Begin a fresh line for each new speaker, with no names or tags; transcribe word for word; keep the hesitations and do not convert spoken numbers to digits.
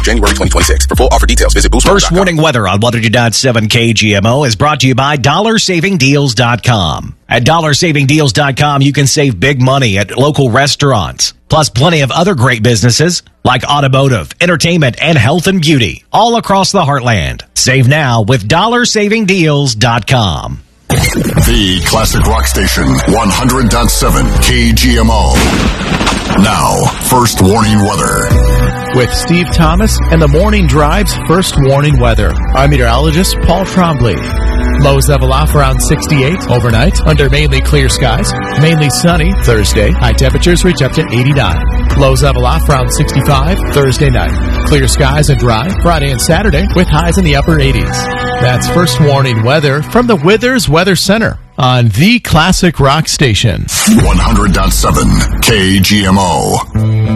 January twenty twenty-six. For full offer details, visit boost.
First warning weather on one hundred point seven K G M O is brought to you by dollar saving deals dot com. At dollar saving deals dot com, you can save big money at local restaurants, plus plenty of other great businesses like automotive, entertainment, and health and beauty all across the heartland. Save now with dollar saving deals dot com.
The Classic Rock Station, one hundred point seven K G M O. Now, first warning weather.
With Steve Thomas and the Morning Drive's first warning weather. I'm meteorologist Paul Trombley. Lows level off around sixty-eight overnight under mainly clear skies. Mainly sunny Thursday. High temperatures reach up to eighty-nine. Lows level off around sixty-five Thursday night. Clear skies and dry Friday and Saturday with highs in the upper eighties. That's first warning weather from the Withers Weather Center on the Classic Rock Station.
one hundred point seven K G M O.